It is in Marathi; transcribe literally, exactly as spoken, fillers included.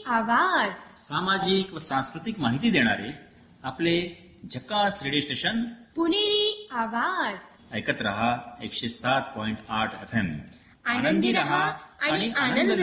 आवाज. सामाजिक व सांस्कृतिक माहिती देणारे आपले झकास रेडिओ स्टेशन पुणेरी आवाज. ऐकत रहा एकशे सात पॉइंट आठ एफ एम. आनंदी रहा आणि आनंद